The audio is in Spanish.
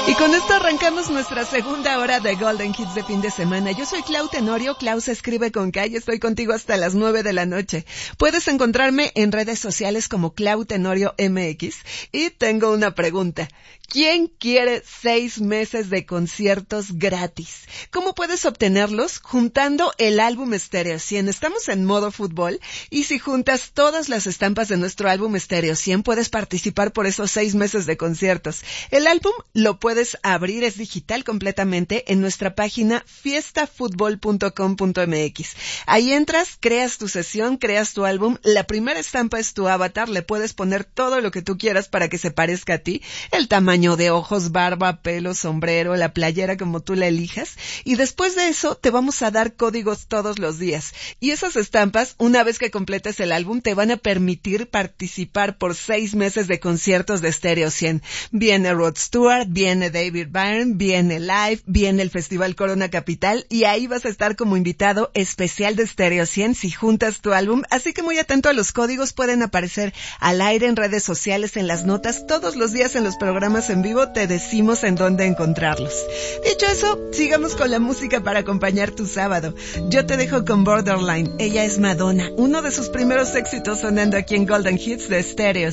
Y con esto arrancamos nuestra segunda hora de Golden Hits de fin de semana. Yo soy Clau Tenorio, Clau se escribe con K y estoy contigo hasta las 9 de la noche. Puedes encontrarme en redes sociales como Clau Tenorio MX y tengo una pregunta. ¿Quién quiere 6 meses de conciertos gratis? ¿Cómo puedes obtenerlos? Juntando el álbum Stereo 100. Estamos en modo fútbol y si juntas todas las estampas de nuestro álbum Stereo 100 puedes participar por esos 6 meses de conciertos. El álbum lo puedes abrir, es digital completamente en nuestra página fiestafutbol.com.mx. Ahí entras, creas tu sesión, creas tu álbum. La primera estampa es tu avatar, le puedes poner todo lo que tú quieras para que se parezca a ti, el tamaño de ojos, barba, pelo, sombrero, la playera como tú la elijas, y después de eso te vamos a dar códigos todos los días, y esas estampas, una vez que completes el álbum, te van a permitir participar por 6 meses de conciertos de Stereo 100. Viene Rod Stewart, viene David Byrne, viene Live, viene el Festival Corona Capital, y ahí vas a estar como invitado especial de Stereo 100 si juntas tu álbum, así que muy atento a los códigos, pueden aparecer al aire en redes sociales, en las notas, todos los días en los programas en vivo te decimos en dónde encontrarlos. Dicho eso, sigamos con la música para acompañar tu sábado. Yo te dejo con Borderline, ella es Madonna, uno de sus primeros éxitos sonando aquí en Golden Hits de Stereo.